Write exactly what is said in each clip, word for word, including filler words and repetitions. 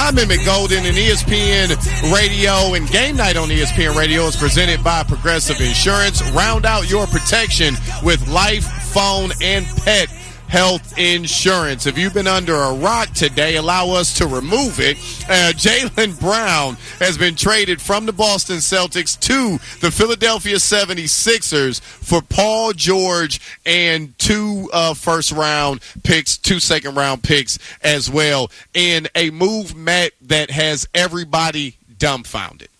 Wyman McGolden and E S P N Radio and Game Night on E S P N Radio is presented by Progressive Insurance. Round out your protection with life, phone, and pet health insurance. If you've been under a rock today, allow us to remove it. Uh, Jaylen Brown has been traded from the Boston Celtics to the Philadelphia seventy-sixers for Paul George and two uh, first-round picks, two second-round picks as well, in a move, Matt, that has everybody dumbfounded.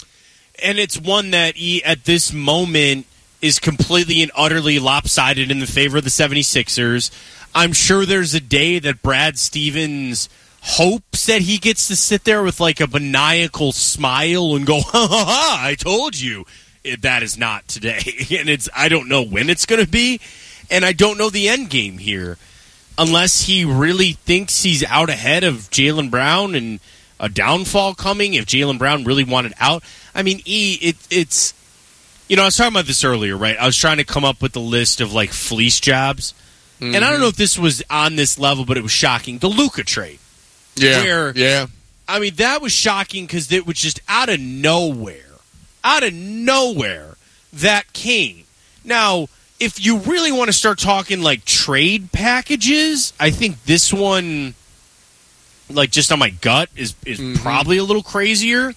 And it's one that, he, at this moment, is completely and utterly lopsided in the favor of the seventy-sixers. I'm sure there's a day that Brad Stevens hopes that he gets to sit there with like a maniacal smile and go, ha ha ha, I told you. It, that is not today. And it's I don't know when it's going to be, and I don't know the end game here unless he really thinks he's out ahead of Jaylen Brown and a downfall coming if Jaylen Brown really wanted out. I mean, E, it, it's You know, I was talking about this earlier, right? I was trying to come up with the list of, like, fleece jobs. Mm-hmm. And I don't know if this was on this level, but it was shocking. The Luka trade. Yeah, where, yeah. I mean, that was shocking because it was just out of nowhere, out of nowhere, that came. Now, if you really want to start talking, like, trade packages, I think this one, like, just on my gut, is, is mm-hmm. probably a little crazier.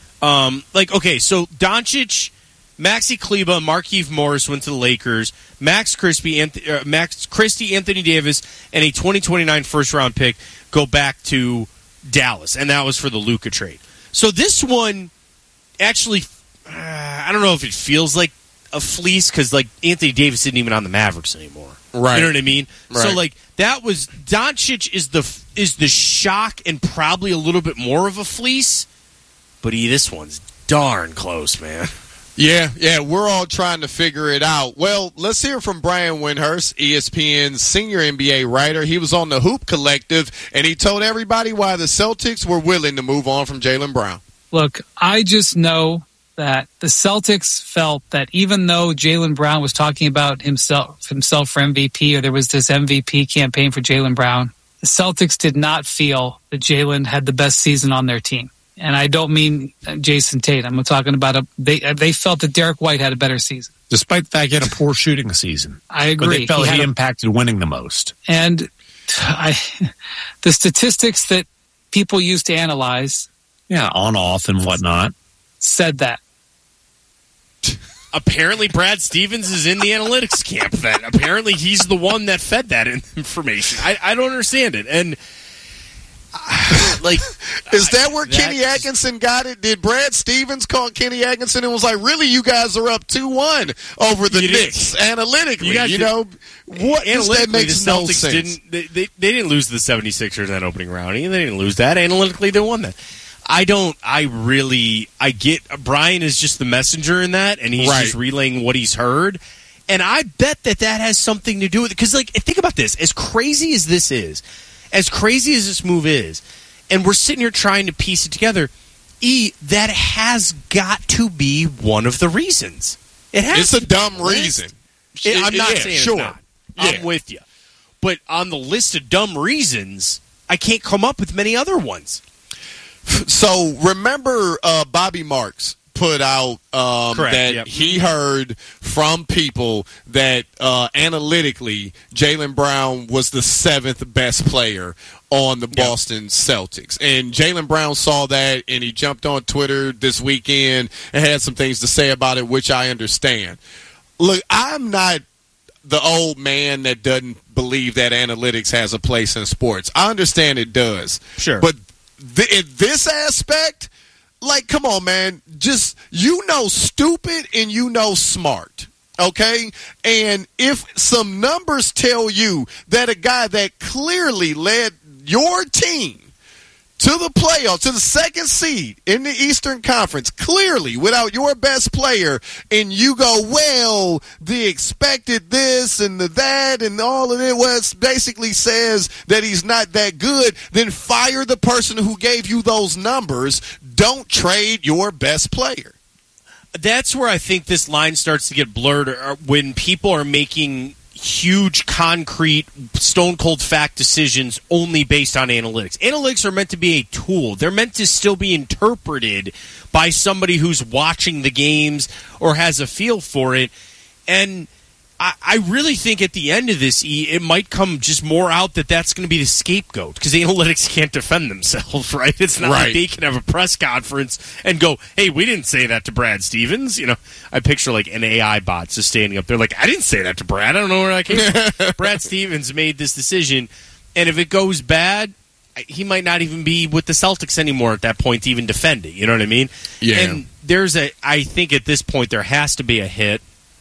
Um, like, okay, so Doncic, Maxi Kleber, and Markieff Morris went to the Lakers. Max Christie, uh, Max Christie, Anthony Davis, and a twenty twenty-nine first-round pick go back to Dallas, and that was for the Luka trade. So this one actually, uh, I don't know if it feels like a fleece because like Anthony Davis isn't even on the Mavericks anymore. Right. You know what I mean? Right. So like that was Doncic is the is the shock and probably a little bit more of a fleece, but he, this one's darn close, man. Yeah, yeah, we're all trying to figure it out. Well, let's hear from Brian Windhorst, E S P N's senior N B A writer. He was on the Hoop Collective, and he told everybody why the Celtics were willing to move on from Jaylen Brown. Look, I just know that the Celtics felt that even though Jaylen Brown was talking about himself himself for M V P, or there was this M V P campaign for Jaylen Brown, the Celtics did not feel that Jaylen had the best season on their team. And I don't mean Jason Tatum. I'm talking about a, they they felt that Derek White had a better season. Despite the fact he had a poor shooting season. I agree. But they felt he, he a, impacted winning the most. And I, the statistics that people use to analyze. Yeah, on, off, and whatnot. Said that. Apparently Brad Stevens is in the analytics camp then. Apparently he's the one that fed that information. I, I don't understand it. And like, is that where Kenny Atkinson got it? Did Brad Stevens call Kenny Atkinson and was like, really, you guys are up two one over the Knicks analytically? You, you know, what analytically, that makes the Celtics no sense. Didn't, they, they, they didn't lose to the seventy-sixers in that opening round. They didn't lose that. Analytically, they won that. I don't, I really, I get, Brian is just the messenger in that, and he's right. just relaying what he's heard. And I bet that that has something to do with it. Because, like, think about this. As crazy as this is, as crazy as this move is, and we're sitting here trying to piece it together, E, that has got to be one of the reasons. It has. It's a dumb reason. It, I'm not yeah, saying sure. it's not. I'm yeah. with you. But on the list of dumb reasons, I can't come up with many other ones. So remember uh, Bobby Marks put out um, that yep. he heard from people that uh, analytically Jaylen Brown was the seventh best player on the Boston yep. Celtics. And Jaylen Brown saw that, and he jumped on Twitter this weekend and had some things to say about it, which I understand. Look, I'm not the old man that doesn't believe that analytics has a place in sports. I understand it does. Sure. But th- in this aspect, like, come on, man. Just, you know stupid and you know smart, okay? And if some numbers tell you that a guy that clearly led your team to the playoffs, to the second seed in the Eastern Conference, clearly without your best player, and you go, well, the expected this and the that and all of it was basically says that he's not that good, then fire the person who gave you those numbers. Don't trade your best player. That's where I think this line starts to get blurred, when people are making huge, concrete, stone-cold fact decisions only based on analytics. Analytics are meant to be a tool. They're meant to still be interpreted by somebody who's watching the games or has a feel for it. And I, I really think at the end of this, E, it might come just more out that that's going to be the scapegoat because the analytics can't defend themselves, right? It's not Right. like they can have a press conference and go, hey, we didn't say that to Brad Stevens. You know, I picture like an A I bot just standing up there like, I didn't say that to Brad. I don't know where that came from. Brad Stevens made this decision, and if it goes bad, he might not even be with the Celtics anymore at that point to even defend it. You know what I mean? Yeah. And there's a, I think at this point there has to be a hit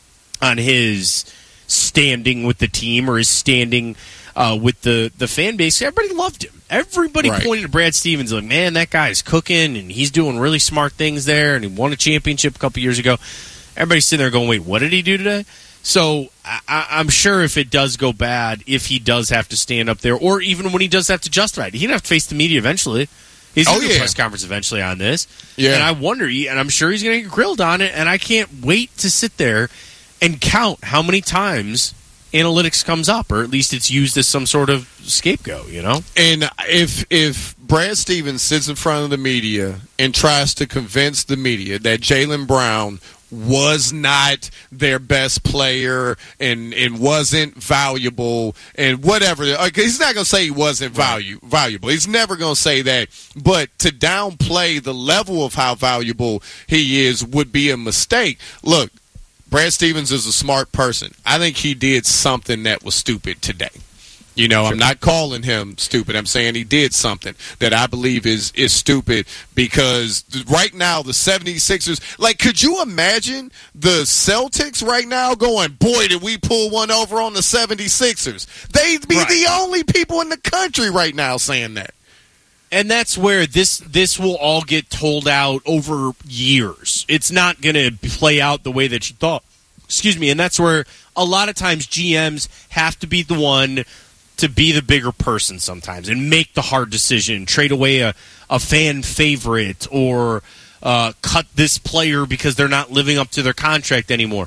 on his standing with the team or his standing uh, with the, the fan base. Everybody loved him. Everybody Right. pointed to Brad Stevens like, man, that guy's cooking and he's doing really smart things there and he won a championship a couple years ago. Everybody's sitting there going, wait, what did he do today? So I, I'm sure if it does go bad, if he does have to stand up there, or even when he does have to justify it, he's going to have to face the media eventually. He's going to Oh, do a yeah. press conference eventually on this. Yeah. And I wonder, and I'm sure he's going to get grilled on it, and I can't wait to sit there and count how many times analytics comes up, or at least it's used as some sort of scapegoat, you know? And if if Brad Stevens sits in front of the media and tries to convince the media that Jaylen Brown was not their best player and, and wasn't valuable and whatever. Like, he's not going to say he wasn't value, valuable. He's never going to say that. But to downplay the level of how valuable he is would be a mistake. Look, Brad Stevens is a smart person. I think he did something that was stupid today. You know, I'm not calling him stupid. I'm saying he did something that I believe is is stupid because right now the seventy-sixers, like, could you imagine the Celtics right now going, boy, did we pull one over on the seventy-sixers? They'd be Right. the only people in the country right now saying that. And that's where this this will all get told out over years. It's not going to play out the way that you thought. Excuse me. And that's where a lot of times G Ms have to be the one to be the bigger person sometimes and make the hard decision, trade away a, a fan favorite or uh, cut this player because they're not living up to their contract anymore.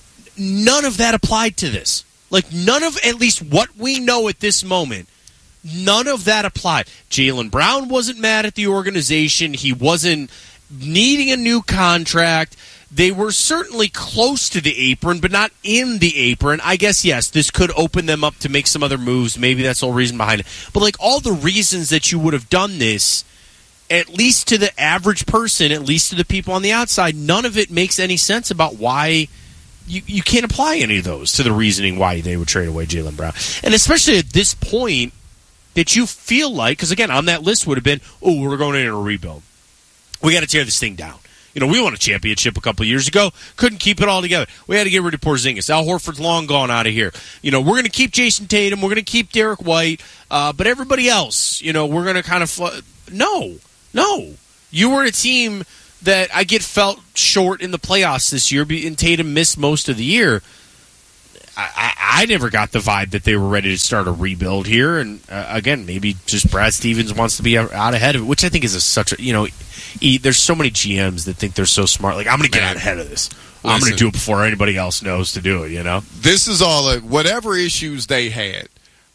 None of that applied to this. Like, none of, at least what we know at this moment, none of that applied. Jaylen Brown wasn't mad at the organization. He wasn't needing a new contract. They were certainly close to the apron, but not in the apron. I guess, yes, this could open them up to make some other moves. Maybe that's the whole reason behind it. But, like, all the reasons that you would have done this, at least to the average person, at least to the people on the outside, none of it makes any sense about why you, you can't apply any of those to the reasoning why they would trade away Jaylen Brown. And especially at this point that you feel like, because, again, on that list would have been, oh, we're going in a rebuild. We got to tear this thing down. You know, we won a championship a couple of years ago. Couldn't keep it all together. We had to get rid of Porzingis. Al Horford's long gone out of here. You know, we're going to keep Jason Tatum. We're going to keep Derek White. Uh, but everybody else, you know, we're going to kind of... Fl- no. No. You were a team that I get felt short in the playoffs this year, and Tatum missed most of the year. I, I, I never got the vibe that they were ready to start a rebuild here. And, uh, again, maybe just Brad Stevens wants to be out, out ahead of it, which I think is a, such a... You know, e, there's so many G Ms that think they're so smart. Like, I'm going to get Man. out ahead of this. I'm going Listen. to do it before anybody else knows to do it, you know? This is all a, whatever issues they had.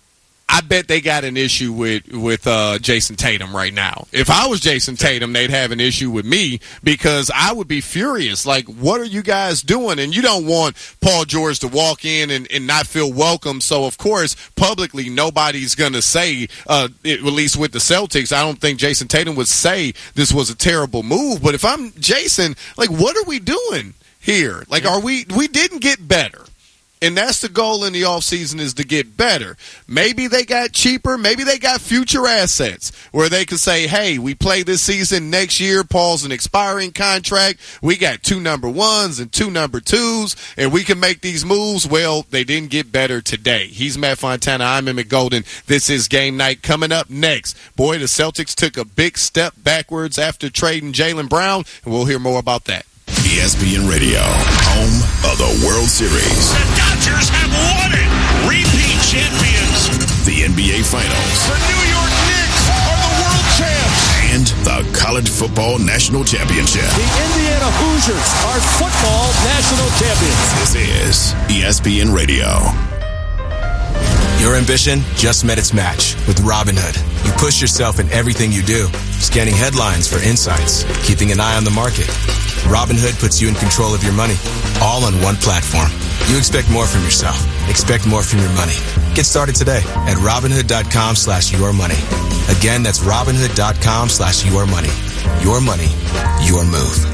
I bet they got an issue with with uh, Jason Tatum right now. If I was Jason Tatum, they'd have an issue with me because I would be furious. Like, what are you guys doing? And you don't want Paul George to walk in and, and not feel welcome. So, of course, publicly, nobody's going to say, uh, it, at least with the Celtics, I don't think Jason Tatum would say this was a terrible move. But if I'm Jason, like, what are we doing here? Like, are we – we didn't get better. And that's the goal in the offseason is to get better. Maybe they got cheaper. Maybe they got future assets where they could say, hey, we play this season next year. Paul's an expiring contract. We got two number ones and two number twos, and we can make these moves. Well, they didn't get better today. He's Matt Fontana. I'm Emmett Golden. This is Game Night. Coming up next, boy, the Celtics took a big step backwards after trading Jaylen Brown, and we'll hear more about that. E S P N Radio, home of the World Series. The Dodgers have won it! Repeat champions! The N B A Finals. The New York Knicks are the world champs! And the College Football National Championship. The Indiana Hoosiers are football national champions. This is E S P N Radio. Your ambition just met its match with Robinhood. You push yourself in everything you do, scanning headlines for insights, keeping an eye on the market. Robinhood puts you in control of your money, all on one platform. You expect more from yourself. Expect more from your money. Get started today at Robinhood.com slash your money. Again, that's Robinhood.com slash your money. Your money, your move.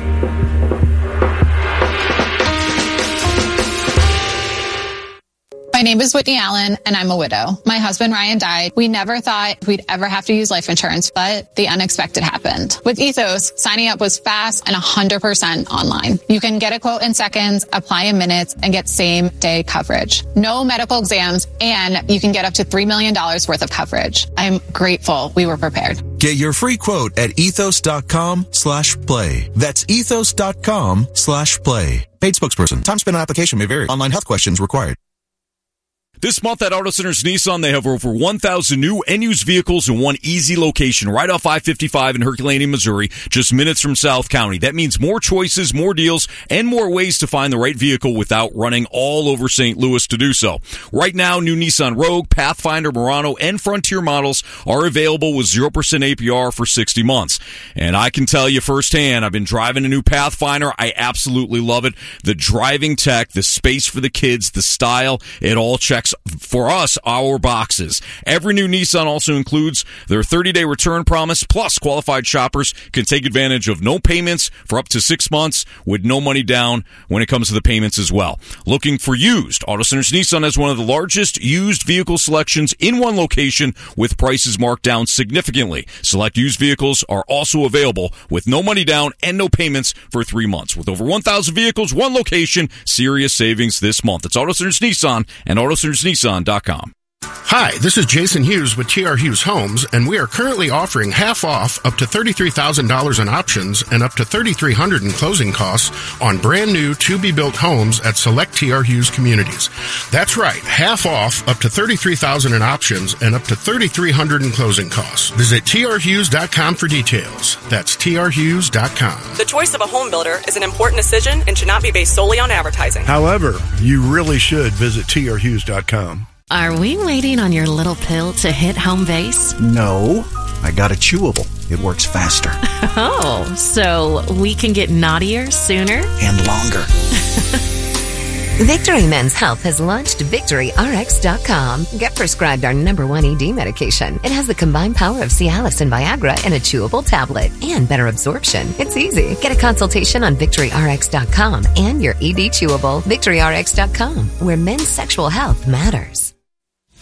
My name is Whitney Allen, and I'm a widow. My husband, Ryan, died. We never thought we'd ever have to use life insurance, but the unexpected happened. With Ethos, signing up was fast and one hundred percent online. You can get a quote in seconds, apply in minutes, and get same-day coverage. No medical exams, and you can get up to three million dollars worth of coverage. I'm grateful we were prepared. Get your free quote at ethos.com slash play. That's ethos.com slash play. Paid spokesperson. Time spent on application may vary. Online health questions required. This month at Auto Centers Nissan, they have over one thousand new and used vehicles in one easy location right off I fifty-five in Herculaneum, Missouri, just minutes from South County. That means more choices, more deals, and more ways to find the right vehicle without running all over Saint Louis to do so. Right now, new Nissan Rogue, Pathfinder, Murano, and Frontier models are available with zero percent A P R for sixty months. And I can tell you firsthand, I've been driving a new Pathfinder. I absolutely love it. The driving tech, the space for the kids, the style, it all checks for us, our boxes. Every new Nissan also includes their thirty-day return promise, plus qualified shoppers can take advantage of no payments for up to six months with no money down when it comes to the payments as well. Looking for used? Auto Centers Nissan has one of the largest used vehicle selections in one location with prices marked down significantly. Select used vehicles are also available with no money down and no payments for three months. With over one thousand vehicles, one location, serious savings this month. It's Auto Centers Nissan and Auto Centers Nissan dot com. Hi, this is Jason Hughes with T R Hughes Homes, and we are currently offering half off up to thirty-three thousand dollars in options and up to three thousand three hundred dollars in closing costs on brand new to-be-built homes at select T R Hughes communities. That's right, half off up to thirty-three thousand dollars in options and up to three thousand three hundred dollars in closing costs. Visit T R Hughes dot com for details. That's T R Hughes dot com. The choice of a home builder is an important decision and should not be based solely on advertising. However, you really should visit T R Hughes dot com. Are we waiting on your little pill to hit home base? No, I got a chewable. It works faster. Oh, so we can get naughtier sooner? And longer. Victory Men's Health has launched Victory R X dot com. Get prescribed our number one E D medication. It has the combined power of Cialis and Viagra in a chewable tablet and better absorption. It's easy. Get a consultation on Victory R X dot com and your E D chewable. Victory R X dot com, where men's sexual health matters.